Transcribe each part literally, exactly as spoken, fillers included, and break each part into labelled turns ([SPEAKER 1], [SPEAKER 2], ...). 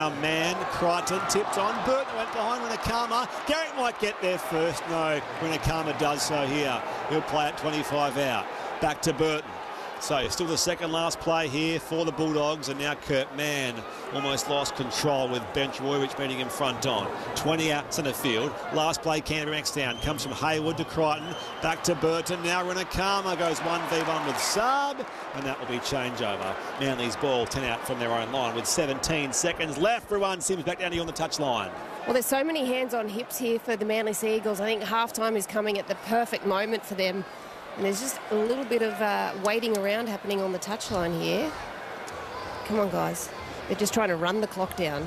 [SPEAKER 1] Man, Crichton tipped on. Burton went behind Winakama. Garrick might get there first. No, Winakama does so here. He'll play at twenty-five out. Back to Burton. So still the second last play here for the Bulldogs, and now Kurt Mann almost lost control with Ben Trbojevic beating him front on. twenty out centre field. Last play Canterbury next down. Comes from Hayward to Crichton. Back to Burton. Now Winakama goes one v one with Saab, and that will be changeover. Manly's ball ten out from their own line with seventeen seconds left. Ruan Sims back down here on the touchline.
[SPEAKER 2] Well, there's so many hands on hips here for the Manly Sea Eagles. I think halftime is coming at the perfect moment for them. And there's just a little bit of uh, waiting around happening on the touchline here. Come on, guys. They're just trying to run the clock down.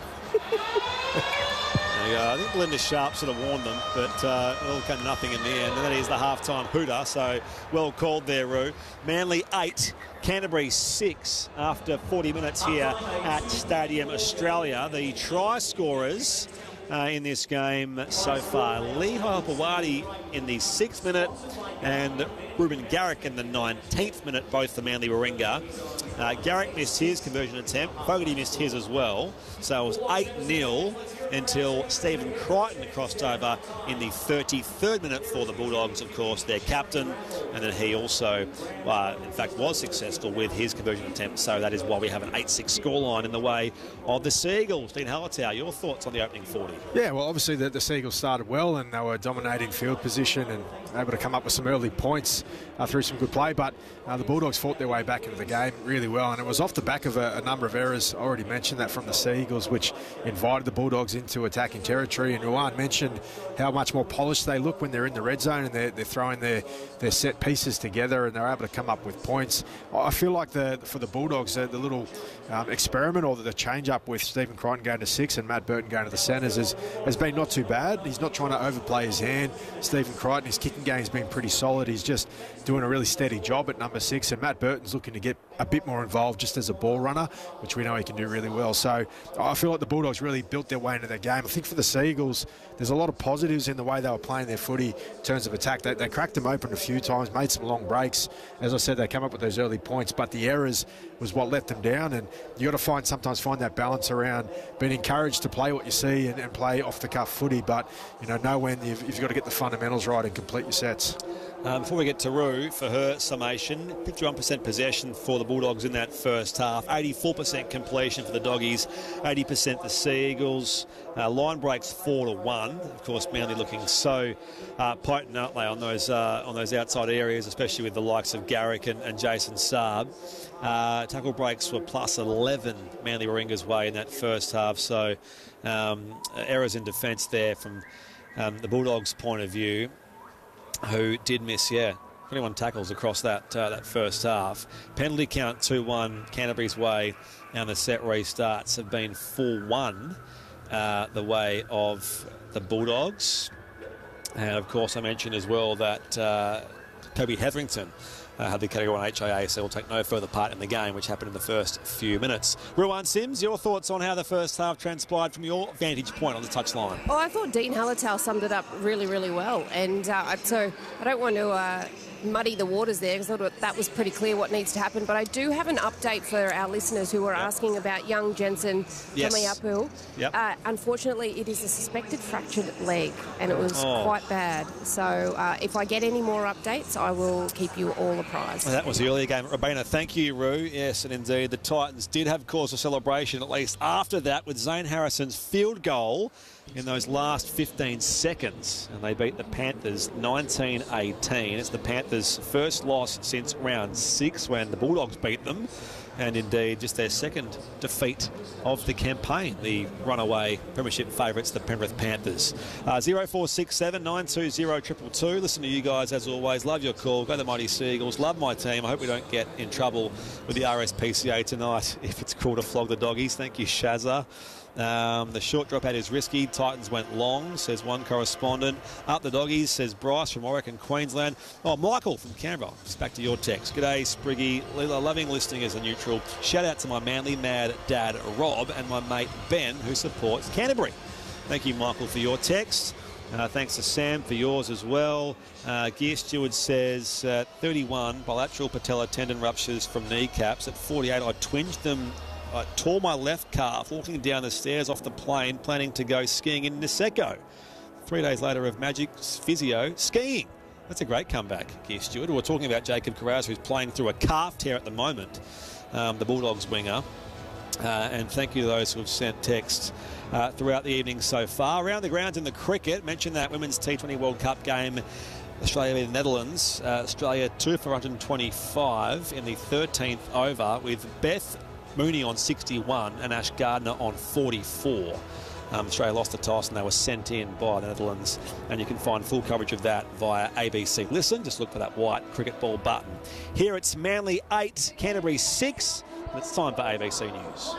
[SPEAKER 1] There you go. I think Belinda Sharp sort of warned them, but uh, it all came to nothing in the end. And that is the halftime hooter, so well called there, Roo. Manly eight, Canterbury six after forty minutes here at Stadium Australia. The try scorers Uh, in this game so far. Lee Hoilepawadi in the sixth minute and Ruben Garrick in the nineteenth minute, both the Manly Warringah. Uh, Garrick missed his conversion attempt. Fogarty missed his as well. So it was eight nil until Stephen Crichton crossed over in the thirty-third minute for the Bulldogs, of course, their captain. And then he also, uh, in fact, was successful with his conversion attempt. So that is why we have an eight six scoreline in the way of the Seagulls. Dean Hallertau, your thoughts on the opening forty?
[SPEAKER 3] Yeah, well, obviously the, the Seagulls started well and they were dominating field position and able to come up with some early points uh, through some good play. But uh, the Bulldogs fought their way back into the game really well. And it was off the back of a, a number of errors. I already mentioned that from the Seagulls, which invited the Bulldogs into attacking territory. And Ruan mentioned how much more polished they look when they're in the red zone and they're, they're throwing their, their set pieces together and they're able to come up with points. I feel like the for the Bulldogs, the, the little um, experiment or the change-up with Stephen Crichton going to six and Matt Burton going to the centres has, has been not too bad. He's not trying to overplay his hand. Stephen Crichton, his kicking game's been pretty solid. He's just doing a really steady job at number six, and Matt Burton's looking to get a bit more involved just as a ball runner, which we know he can do really well. So I feel like the Bulldogs really built their way into their game. I think for the Seagulls, there's a lot of positives in the way they were playing their footy in terms of attack. They, they cracked them open a few times, made some long breaks. As I said, they come up with those early points, but the errors was what let them down. And you got to find sometimes find that balance around being encouraged to play what you see and, and play off the cuff footy, but you know, know when you've, you've got to get the fundamentals right and complete your sets.
[SPEAKER 1] Um, before we get to Roo for her summation, fifty-one percent possession for the Bulldogs in that first half, eighty-four percent completion for the Doggies, eighty percent the Sea Eagles. Uh, line breaks four to one. Of course, Manly looking so uh, potent, aren't they, on those uh, on those outside areas, especially with the likes of Garrick and, and Jason Saab. Uh, tackle breaks were plus eleven Manly Warringah's way in that first half. So um, errors in defence there from um, the Bulldogs' point of view, who did miss, yeah, twenty-one tackles across that uh, that first half. Penalty count two one Canterbury's way, and the set restarts have been four one uh, the way of the Bulldogs. And of course I mentioned as well that uh, Kobe Hetherington uh, had the category one H I A, so will take no further part in the game, which happened in the first few minutes. Ruan Sims, your thoughts on how the first half transpired from your vantage point on the touchline?
[SPEAKER 2] Oh, I thought Dean Hallertau summed it up really, really well. And uh, so I don't want to uh, muddy the waters there, because I thought that was pretty clear what needs to happen. But I do have an update for our listeners who are yep. asking about young Jensen
[SPEAKER 1] yes.
[SPEAKER 2] Tomiapu.
[SPEAKER 1] Yep.
[SPEAKER 2] Uh, unfortunately, it is a suspected fractured leg, and it was
[SPEAKER 1] oh.
[SPEAKER 2] quite bad. So uh, if I get any more updates, I will keep you all apprised.
[SPEAKER 1] Well, that was the earlier game at Robina. Thank you, Roo. Yes, and indeed, the Titans did have cause for celebration, at least after that, with Zane Harrison's field goal in those last fifteen seconds, and they beat the Panthers nineteen eighteen. It's the Panthers' first loss since round six, when the Bulldogs beat them, and indeed just their second defeat of the campaign, the runaway premiership favourites, the Penrith Panthers. Uh, zero four six seven nine two zero two two two. Listen to you guys as always. Love your call. Go the Mighty Seagulls. Love my team. I hope we don't get in trouble with the R S P C A tonight if it's called to flog the Doggies. Thank you, Shazza. Um, the short drop out is risky. Titans went long, says one correspondent. Up the Doggies, says Bryce from Warwick and Queensland. Oh, Michael from Canberra. Just back to your text. G'day, Spriggy. Loving listening as a neutral. Shout out to my manly mad dad, Rob, and my mate, Ben, who supports Canterbury. Thank you, Michael, for your text. Uh, thanks to Sam for yours as well. Uh, Gear Steward says uh, thirty-one bilateral patella tendon ruptures from kneecaps. At forty-eight, I twinged them I tore my left calf walking down the stairs off the plane planning to go skiing in Niseko. Three days later of magic physio skiing. That's a great comeback, Keith Stewart. We're talking about Jacob Carraz, who's playing through a calf tear at the moment, um, the Bulldogs winger. Uh, and thank you to those who have sent texts uh, throughout the evening so far. Around the grounds in the cricket, mentioned that Women's T twenty World Cup game, Australia v the Netherlands. Uh, Australia two for one hundred twenty-five in the thirteenth over with Beth Mooney on sixty-one and Ash Gardner on forty-four. Um, Australia lost the toss and they were sent in by the Netherlands, and you can find full coverage of that via A B C Listen. Just look for that white cricket ball button. Here it's Manly eight, Canterbury six, and it's time for A B C News.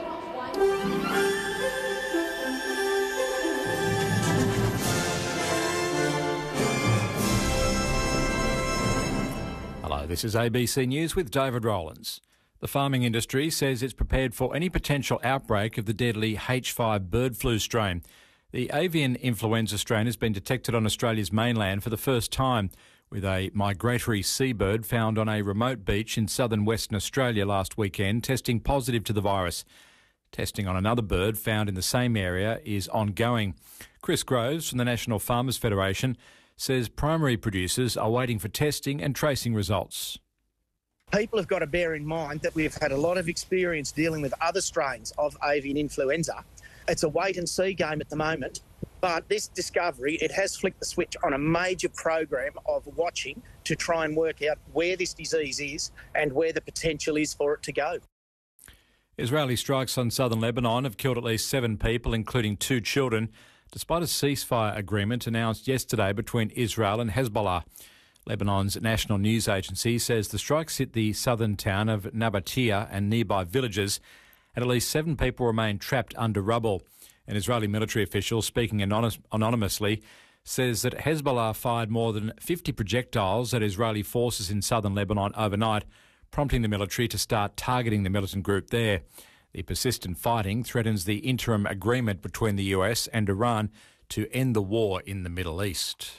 [SPEAKER 4] Hello, this is A B C News with David Rowlands. The farming industry says it's prepared for any potential outbreak of the deadly H five bird flu strain. The avian influenza strain has been detected on Australia's mainland for the first time, with a migratory seabird found on a remote beach in southern Western Australia last weekend testing positive to the virus. Testing on another bird found in the same area is ongoing. Chris Groves from the National Farmers Federation says primary producers are waiting for testing and tracing results.
[SPEAKER 5] People have got to bear in mind that we've had a lot of experience dealing with other strains of avian influenza. It's a wait-and-see game at the moment, but this discovery, it has flicked the switch on a major program of watching to try and work out where this disease is and where the potential is for it to go.
[SPEAKER 4] Israeli strikes on southern Lebanon have killed at least seven people, including two children, despite a ceasefire agreement announced yesterday between Israel and Hezbollah. Lebanon's national news agency says the strikes hit the southern town of Nabatea and nearby villages, and at least seven people remain trapped under rubble. An Israeli military official speaking anonymous, anonymously says that Hezbollah fired more than fifty projectiles at Israeli forces in southern Lebanon overnight, prompting the military to start targeting the militant group there. The persistent fighting threatens the interim agreement between the U S and Iran to end the war in the Middle East.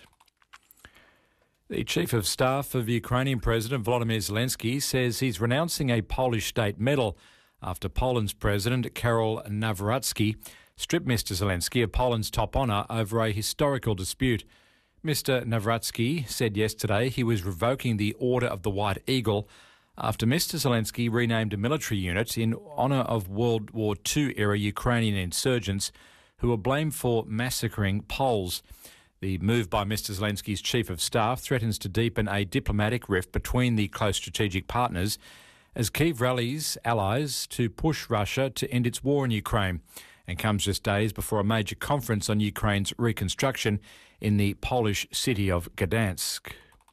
[SPEAKER 4] The Chief of Staff of Ukrainian President Volodymyr Zelensky says he's renouncing a Polish state medal after Poland's President Karol Nawrocki stripped Mister Zelensky of Poland's top honour over a historical dispute. Mister Nawrocki said yesterday he was revoking the Order of the White Eagle after Mister Zelensky renamed a military unit in honour of World War Two-era Ukrainian insurgents who were blamed for massacring Poles. The move by Mister Zelensky's Chief of Staff threatens to deepen a diplomatic rift between the close strategic partners as Kyiv rallies allies to push Russia to end its war in Ukraine, and comes just days before a major conference on Ukraine's reconstruction in the Polish city of Gdansk.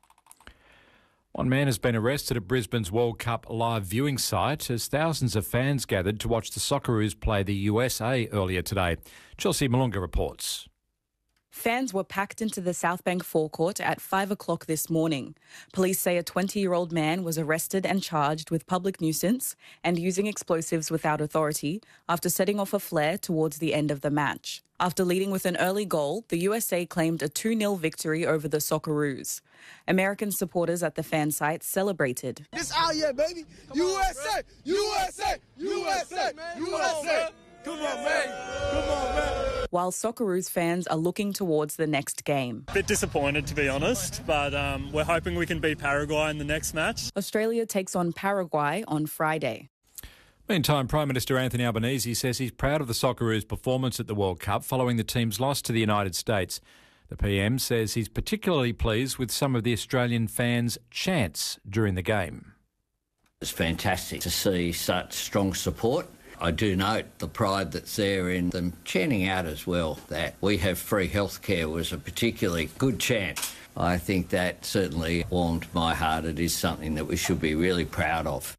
[SPEAKER 4] One man has been arrested at Brisbane's World Cup live viewing site as thousands of fans gathered to watch the Socceroos play the U S A earlier today. Chelsea Malunga reports.
[SPEAKER 6] Fans were packed into the South Bank forecourt at five o'clock this morning. Police say a twenty-year-old man was arrested and charged with public nuisance and using explosives without authority after setting off a flare towards the end of the match. After leading with an early goal, the U S A claimed a two nil victory over the Socceroos. American supporters at the fan site celebrated.
[SPEAKER 7] This out here, baby. U S A! U S A! U S A! U S A! Come on, man. Come on, man.
[SPEAKER 6] While Socceroos fans are looking towards the next game.
[SPEAKER 8] A bit disappointed, to be honest, but um, we're hoping we can beat Paraguay in the next match.
[SPEAKER 6] Australia takes on Paraguay on Friday.
[SPEAKER 4] Meantime, Prime Minister Anthony Albanese says he's proud of the Socceroos' performance at the World Cup following the team's loss to the United States. The P M says he's particularly pleased with some of the Australian fans' chants during the game.
[SPEAKER 9] It's fantastic to see such strong support. I do note the pride that's there in them chanting out as well that we have free healthcare was a particularly good chant. I think that certainly warmed my heart. It is something that we should be really proud of.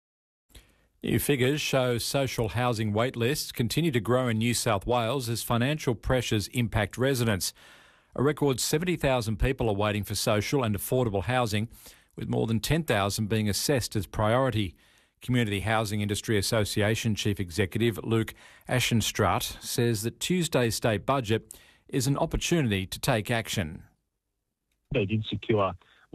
[SPEAKER 4] New figures show social housing wait lists continue to grow in New South Wales as financial pressures impact residents. A record seventy thousand people are waiting for social and affordable housing, with more than ten thousand being assessed as priority. Community Housing Industry Association Chief Executive Luke Ashenstraat says that Tuesday's state budget is an opportunity to take action.
[SPEAKER 10] They did secure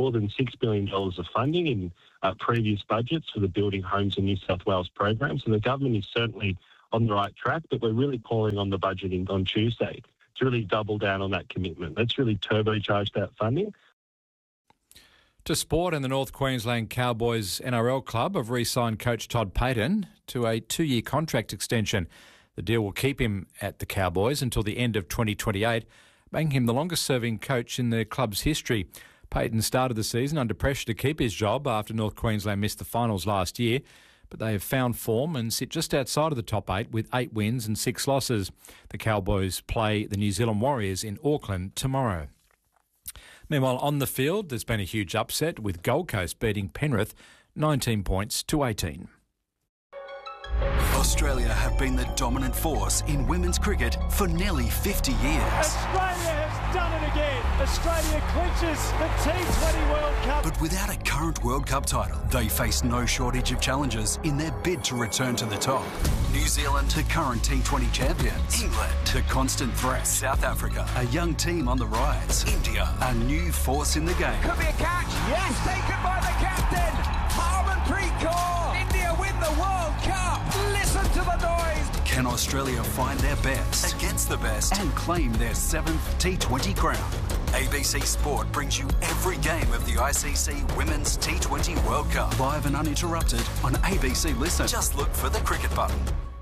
[SPEAKER 10] more than six billion dollars of funding in uh, previous budgets for the Building Homes in New South Wales program. So the government is certainly on the right track, but we're really calling on the budgeting on Tuesday to really double down on that commitment. Let's really turbocharge that funding.
[SPEAKER 4] To sport, and the North Queensland Cowboys N R L club have re-signed coach Todd Payten to a two-year contract extension. The deal will keep him at the Cowboys until the end of twenty twenty-eight, making him the longest-serving coach in the club's history. Payten started the season under pressure to keep his job after North Queensland missed the finals last year, but they have found form and sit just outside of the top eight with eight wins and six losses. The Cowboys play the New Zealand Warriors in Auckland tomorrow. Meanwhile, on the field, there's been a huge upset with Gold Coast beating Penrith nineteen points to eighteen.
[SPEAKER 11] Australia have been the dominant force in women's cricket for nearly fifty years.
[SPEAKER 12] Australia has done it again. Australia clinches the T twenty World Cup.
[SPEAKER 11] But without a current World Cup title, they face no shortage of challenges in their bid to return to the top. New Zealand, the current T twenty champions. England, the constant threat. South Africa, a young team on the rise. India, a new force in the game.
[SPEAKER 13] Could be a catch. Yes, taken by the captain. Harmanpreet Kaur. India win the World Cup. Listen to the noise.
[SPEAKER 11] Can Australia find their best against the best and claim their seventh T twenty crown? A B C Sport brings you every game of the I C C Women's T twenty World Cup, live and uninterrupted on A B C Listen. Just look for the cricket button.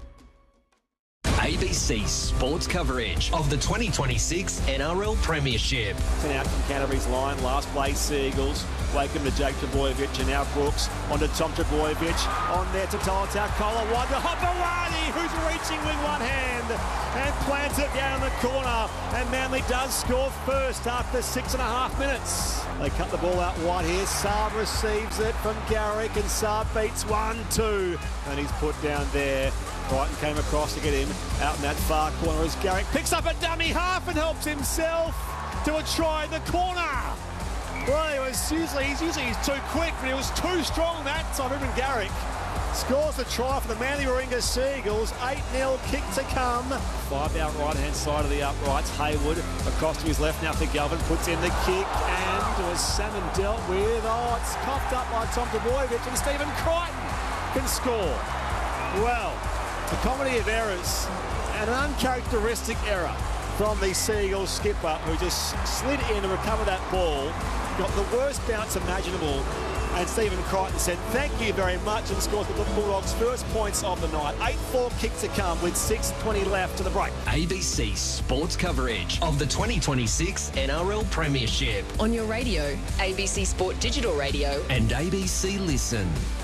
[SPEAKER 14] A B C Sports coverage of the twenty twenty-six N R L Premiership.
[SPEAKER 1] Ten out from Canterbury's line, last place Seagulls. Wakeham to Jake Trbojevic, and now Brooks on to Tom Trbojevic. On there to Tolotau Kola, one to Hopewadi, who's reaching with one hand and plants it down in the corner. And Manly does score first after six and a half minutes. They cut the ball out wide here. Saab receives it from Garrick, and Saab beats one, two. And he's put down there. Brighton came across to get him out in that far corner as Garrick picks up a dummy half and helps himself to a try in the corner. Well, he was usually, he's usually he's too quick, but he was too strong that time. Ruben Garrick scores the try for the Manly Warringah Seagulls. eight nil kick to come. Five out right-hand side of the uprights. Hayward across to his left now for Galvin. Puts in the kick, and was Salmon dealt with. Oh, it's coughed up by Tom Trbojevic, and Stephen Crichton can score. Well, a comedy of errors and an uncharacteristic error from the Seagulls skipper, who just slid in to recover that ball, got the worst bounce imaginable, and Stephen Crichton said thank you very much and scores the Bulldogs' first points of the night. eight four kick to come with six twenty left to the break.
[SPEAKER 14] A B C Sports coverage of the twenty twenty-six N R L Premiership.
[SPEAKER 15] On your radio, A B C Sport Digital Radio
[SPEAKER 14] and A B C Listen.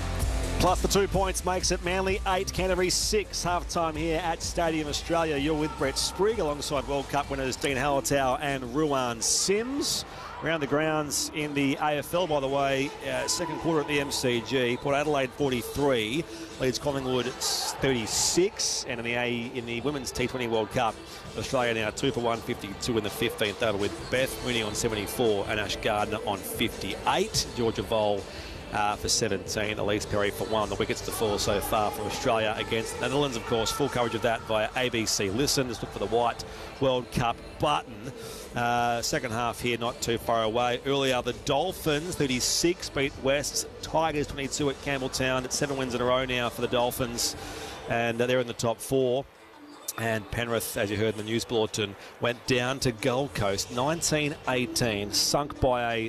[SPEAKER 1] Plus the two points makes it Manly eight, Canterbury six. Half-time here at Stadium Australia. You're with Brett Sprigg alongside World Cup winners Dean Hallertau and Ruan Sims. Around the grounds in the A F L, by the way, uh, second quarter at the M C G. Port Adelaide forty-three, leads Collingwood thirty-six. And in the A in the Women's T twenty World Cup, Australia now two for one fifty-two in the fifteenth over with Beth Mooney on seventy-four and Ash Gardner on fifty-eight. Georgia Vole Uh, for seventeen, Elise Perry for one. The wickets to fall so far for Australia against the Netherlands, of course. Full coverage of that via A B C Listen. Just look for the white World Cup button. Uh, second half here, not too far away. Earlier, the Dolphins, thirty-six, beat West. Tigers, twenty-two at Campbelltown. It's seven wins in a row now for the Dolphins, and uh, they're in the top four. And Penrith, as you heard in the news bulletin, went down to Gold Coast, nineteen eighteen, sunk by a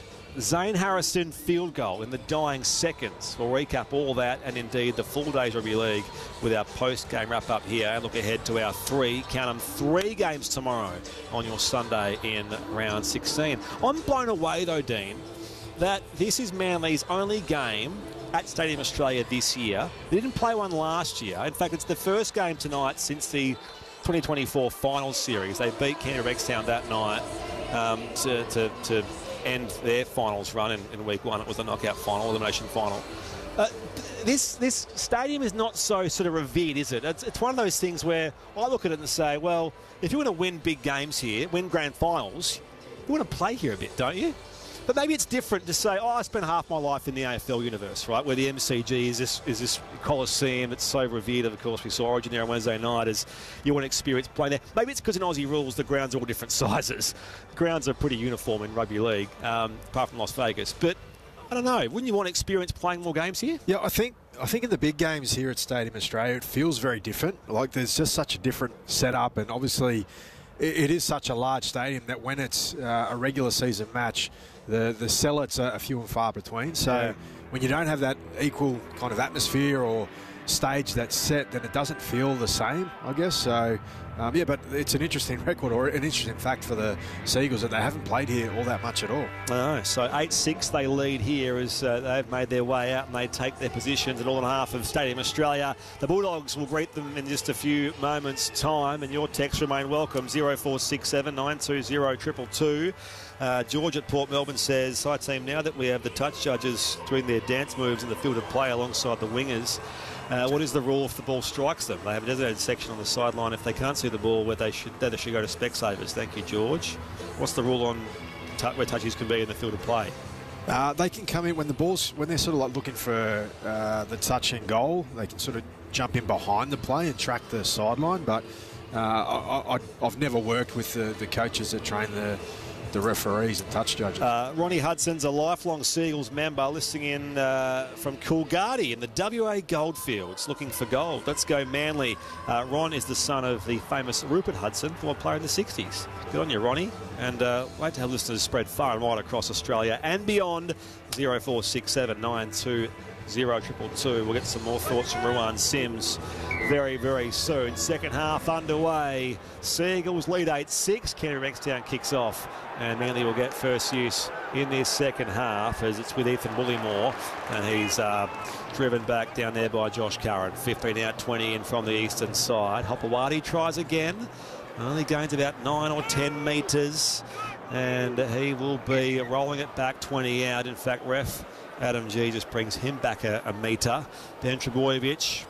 [SPEAKER 1] Zane Harrison field goal in the dying seconds. We'll recap all that and indeed the full days rugby league with our post-game wrap-up here and look ahead to our three, count them, three games tomorrow on your Sunday in round sixteen. I'm blown away though, Dean, that this is Manly's only game at Stadium Australia this year. They didn't play one last year. In fact, it's the first game tonight since the twenty twenty-four finals series. They beat Canterbury Town that night um, to, to, to end their finals run in, in week one. It was the knockout final, elimination final. Uh, this this stadium is not so sort of revered, is it? It's, it's one of those things where I look at it and say, well, if you want to win big games here, win grand finals, you want to play here a bit, don't you? But maybe it's different to say, oh, I spent half my life in the A F L universe, right, where the M C G is this is this Coliseum that's so revered. Of course, we saw Origin there on Wednesday night as you want to experience playing there. Maybe it's because in Aussie rules, the grounds are all different sizes. Grounds are pretty uniform in rugby league, um, apart from Las Vegas. But I don't know, wouldn't you want to experience playing more games here?
[SPEAKER 3] Yeah, I think I think in the big games here at Stadium Australia, it feels very different. Like there's just such a different setup, and obviously it, it is such a large stadium that when it's uh, a regular season match, the the sellouts are few and far between. So
[SPEAKER 1] Yeah.
[SPEAKER 3] when you don't have that equal kind of atmosphere or stage that's set, then it doesn't feel the same, I guess. So, um, yeah, but it's an interesting record or an interesting fact for the Seagulls that they haven't played here all that much at all.
[SPEAKER 1] I know. So eight six they lead here as uh, they've made their way out and they take their positions at all and a half of Stadium Australia. The Bulldogs will greet them in just a few moments' time, and your texts remain welcome. zero four six seven nine two zero two two two. Uh, George at Port Melbourne says, hi team, now that we have the touch judges doing their dance moves in the field of play alongside the wingers, Uh, what is the rule if the ball strikes them? They have a designated section on the sideline if they can't see the ball where they should they should go to Specsavers. Thank you, George. What's the rule on t- where touches can be in the field of play?
[SPEAKER 3] Uh, they can come in when the ball's when they're sort of like looking for uh, the touch and goal. They can sort of jump in behind the play and track the sideline. But uh, I, I, I've never worked with the, the coaches that train the the referees and touch judges.
[SPEAKER 1] Uh, Ronnie Hudson's a lifelong Seagulls member, listening in uh, from Coolgardie in the W A Goldfields, looking for gold. Let's go Manly. Uh, Ron is the son of the famous Rupert Hudson, former player in the sixties. Good on you, Ronnie. And uh, wait to have listeners spread far and wide across Australia and beyond. zero four six seven nine two zero two two two. We'll get some more thoughts from Ruan Sims very, very soon. Second half underway. Seagulls lead eight six. Kenny Rextown kicks off. And Manly will get first use in this second half as it's with Ethan Bullimore. And he's uh, driven back down there by Josh Curran. fifteen out, twenty in from the eastern side. Hopewadi tries again. Only gains about nine or ten metres. And he will be rolling it back twenty out. In fact, ref Adam G just brings him back a, a metre. Ben Trebojevic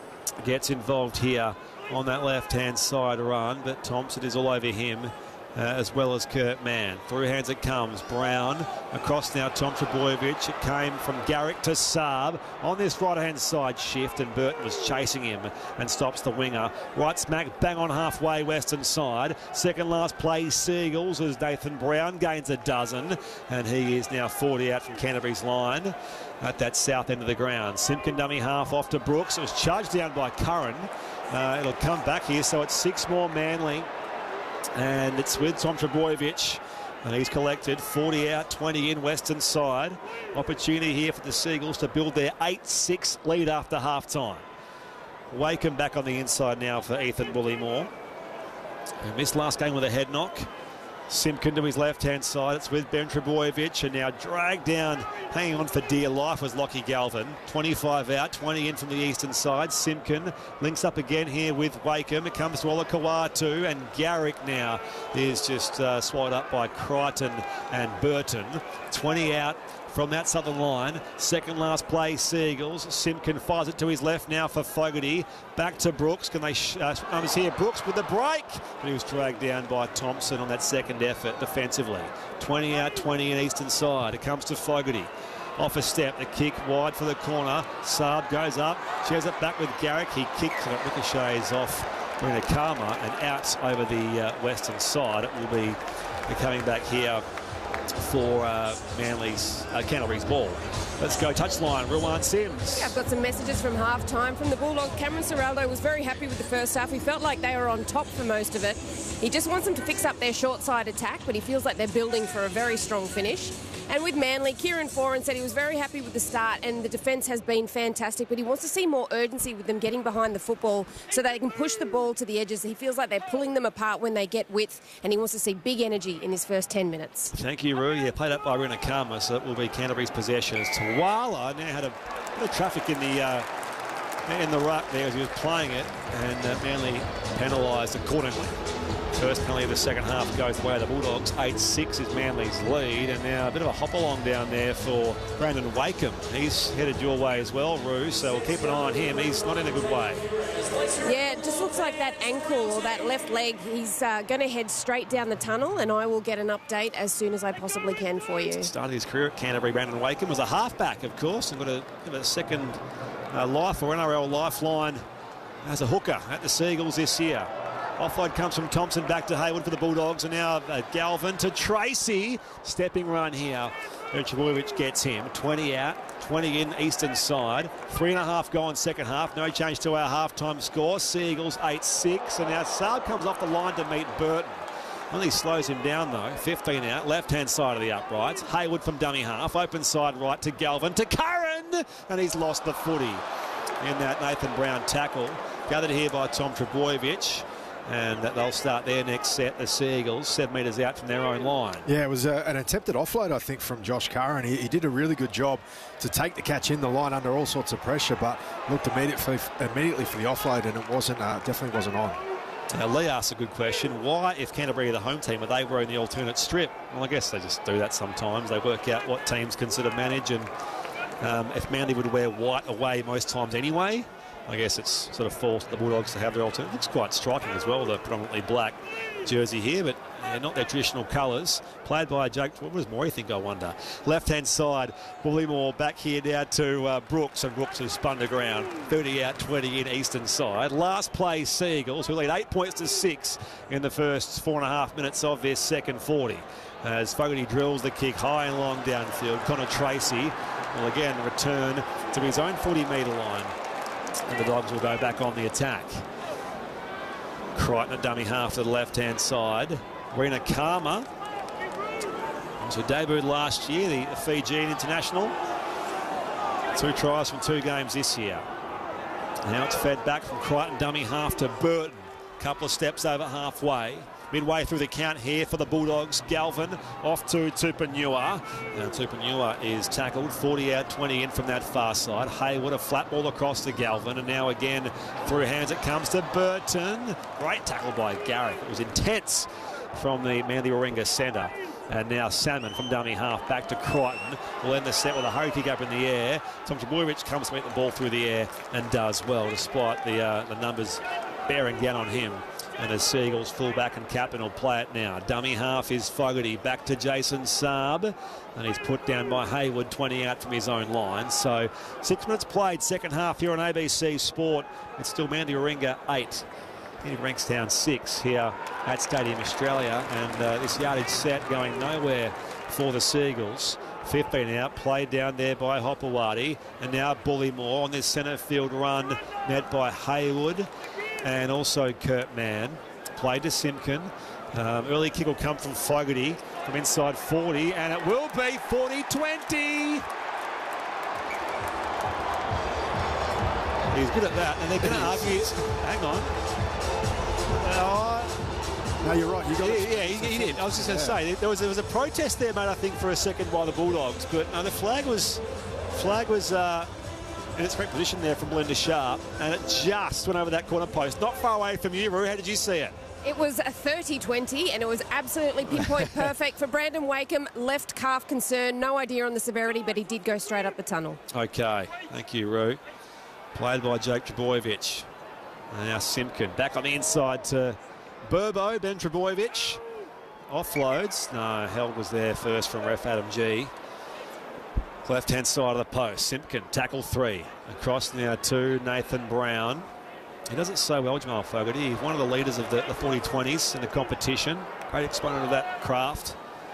[SPEAKER 1] gets involved here on that left-hand side run, but Thompson is all over him, uh, as well as Kurt Mann. Through hands it comes. Brown across now. Tom Trebojevic. It came from Garrick to Saab on this right-hand side shift, and Burton was chasing him and stops the winger. Right smack bang on halfway western side. Second last play Seagulls as Nathan Brown gains a dozen, and he is now forty out from Canterbury's line at that south end of the ground. Simpkin dummy half off to Brooks. It was charged down by Curran. Uh, it'll come back here, so it's six more Manly. And it's with Tom Trebojevic. And he's collected forty out, twenty in western side. Opportunity here for the Seagulls to build their eight six lead after half-time. Wakeham back on the inside now for Ethan Bullimore. He missed last game with a head knock. Simpkin to his left-hand side. It's with Ben Trebojevic, and now dragged down, hanging on for dear life, was Lockie Galvin. twenty-five out, twenty in from the eastern side. Simpkin links up again here with Wakeham. It comes to Olakau'atu, and Garrick now is just uh, swallowed up by Crichton and Burton. twenty out from that southern line. Second last play Seagulls. Simpkin fires it to his left now for Fogarty. Back to Brooks. Can they sh uh, numbers here? Brooks with the break, but he was dragged down by Thompson on that second effort defensively. twenty out, twenty in eastern side. It comes to Fogarty. Off a step, the kick wide for the corner. Saab goes up, shares it back with Garrick. He kicks and it ricochets off Marina Karma and out over the uh, western side. It will be coming back here for uh, Manly's, uh, Canterbury's ball. Let's go touchline. Ruan Sims.
[SPEAKER 2] Yeah, I've got some messages from half-time from the Bulldogs. Cameron Ciraldo was very happy with the first half. He felt like they were on top for most of it. He just wants them to fix up their short side attack, but he feels like they're building for a very strong finish. And with Manly, Kieran Foran said he was very happy with the start and the defence has been fantastic, but he wants to see more urgency with them getting behind the football so they can push the ball to the edges. He feels like they're pulling them apart when they get width, and he wants to see big energy in his first ten minutes.
[SPEAKER 1] Thank you, Roo. Yeah, played up by Rina Karma, so it will be Canterbury's possession. Tawala now had a bit of traffic in the uh, in the ruck there as he was playing it, and uh, Manly penalised accordingly. First penalty of the second half goes the way of the Bulldogs. eight six is Manly's lead, and now a bit of a hop along down there for Brandon Wakeham. He's headed your way as well, Roo, so we'll keep an eye on him. He's not in a good way.
[SPEAKER 2] Yeah, just looks like that ankle or that left leg, he's uh, going to head straight down the tunnel, and I will get an update as soon as I possibly can for you.
[SPEAKER 1] Started his career at Canterbury, Brandon Wakeham was a halfback, of course, and got a, got a second uh, life or N R L lifeline as a hooker at the Seagulls this year. Offload comes from Thompson back to Hayward for the Bulldogs, and now uh, Galvin to Tracy. Stepping run here. Trbojevic gets him. twenty out, twenty in, eastern side. Three and a half gone second half. No change to our halftime score. Seagulls eight six, and now Saab comes off the line to meet Burton. Only slows him down though. fifteen out, left-hand side of the uprights. Hayward from dummy half, open side right to Galvin, to Curran, and he's lost the footy in that Nathan Brown tackle. Gathered here by Tom Trbojevic. And they'll start their next set, the Seagulls, seven metres out from their own line.
[SPEAKER 3] Yeah, it was a, an attempted offload, I think, from Josh Curran. He, he did a really good job to take the catch in the line under all sorts of pressure, but looked immediately, immediately for the offload, and it wasn't, uh, definitely wasn't on.
[SPEAKER 1] Now, Lee asked a good question. Why, if Canterbury are the home team, are they wearing the alternate strip? Well, I guess they just do that sometimes. They work out what teams can sort of manage, and um, if Manly would wear white away most times anyway, I guess it's sort of false to the Bulldogs to have their alternate. It looks quite striking as well, the predominantly black jersey here, but yeah, not their traditional colours. Played by Jake, what does Morey think, I wonder? Left-hand side, Bullymore back here now to uh, Brooks, and Brooks has spun the ground. thirty out, twenty in, eastern side. Last play, Seagulls, who lead eight points to six in the first four and a half minutes of their second forty. As Fogarty drills the kick high and long downfield. Connor Tracy will again return to his own forty metre line. And the Dogs will go back on the attack. Crichton at dummy half to the left-hand side. Rena Karma, who debuted last year, the Fijian international. Two tries from two games this year. Now it's fed back from Crichton dummy half to Burton. Couple of steps over halfway. Midway through the count here for the Bulldogs. Galvin off to Tupanua. Now Tupanua is tackled. forty out, twenty in from that far side. Hayward, a flat ball across to Galvin. And now again through hands it comes to Burton. Great tackle by Garrick. It was intense from the Manly Warringah centre. And now Salmon from dummy half back to Crichton. Will end the set with a hurry kick up in the air. Tom Trbojevic comes to meet the ball through the air and does well, despite the, uh, the numbers bearing down on him. And as Seagulls fullback and captain will play it now. Dummy half is Fogarty. Back to Jason Saab. And he's put down by Hayward, twenty out from his own line. So six minutes played, second half here on A B C Sport. It's still Manly Warringah eight. Kenny Bankstown six here at Stadium Australia. And uh, this yardage set going nowhere for the Seagulls. fifteen out, played down there by Hopewadi. And now Bullymore on this centre field run, met by Hayward. And also Kurt Mann. Played to Simpkin. Um, early kick will come from Fogarty from inside forty, and it will be forty twenty. He's good at that, and they're going to argue. Hang on. Uh,
[SPEAKER 3] no, you're right. You got
[SPEAKER 1] yeah,
[SPEAKER 3] it.
[SPEAKER 1] yeah, he, he did. I was just going to
[SPEAKER 3] Yeah.
[SPEAKER 1] say there was there was a protest there, mate. I think for a second by the Bulldogs, but no, the flag was flag was. Uh, in its correct position there from Belinda Sharp, and it just went over that corner post. Not far away from you, Roo. How did you see it?
[SPEAKER 2] It was a thirty twenty, and it was absolutely pinpoint perfect for Brandon Wakeham. Left calf concern, no idea on the severity, but he did go straight up the tunnel.
[SPEAKER 1] Okay, thank you, Roo. Played by Jake Trbojevic. And now Simpkin back on the inside to Burbo, Ben Trbojevic. Offloads. No, held was there first from ref Adam G. Left-hand side of the post. Simpkin, tackle three. Across now to Nathan Brown. He does it so well, Jamal Fogarty. He's one of the leaders of the, the forty twenties in the competition. Great exponent of that craft.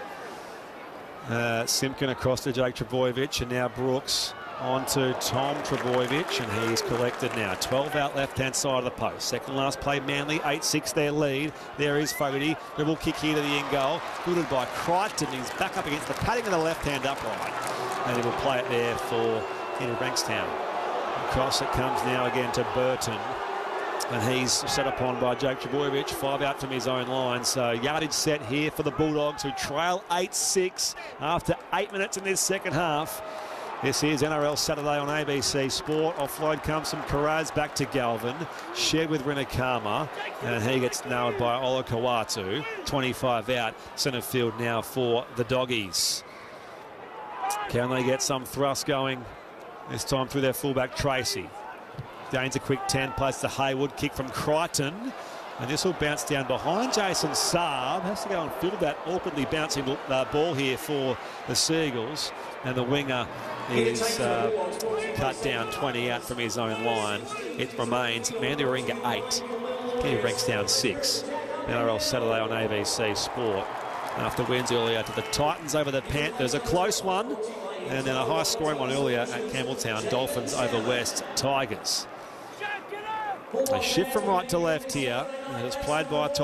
[SPEAKER 1] Uh, Simpkin across to Jake Trbojevic, and now Brooks on to Tom Trbojevic, and he's collected now. twelve out left-hand side of the post. Second last play, Manly, eight six their lead. There is Fogarty. Dribble kick here to the end goal. Fielded by Crichton. He's back up against the padding of the left-hand upright. And he will play it there for Henry Bankstown. Across it comes now again to Burton. And he's set upon by Jake Trbojevic, five out from his own line. So yardage set here for the Bulldogs, who trail eight six after eight minutes in this second half. This is N R L Saturday on A B C Sport. Offload comes from Karaz back to Galvin. Shared with Rinakama. And he gets nailed by Ola Kawatu. twenty-five out. Centre field now for the Doggies. Can they get some thrust going this time through their fullback Tracy? gains a quick ten, plays to Haywood, kick from Crichton. And this will bounce down behind Jason Saab. Has to go and field that awkwardly bouncing uh, ball here for the Seagulls. And the winger is uh, cut down twenty out from his own line. It remains Mandy Warringah eight. Kenny Rex down six. N R L Saturday on A B C Sport. After wins earlier to the Titans over the Panthers. A close one. And then a high-scoring one earlier at Campbelltown. Dolphins over West Tigers. A shift from right to left here. And it's played by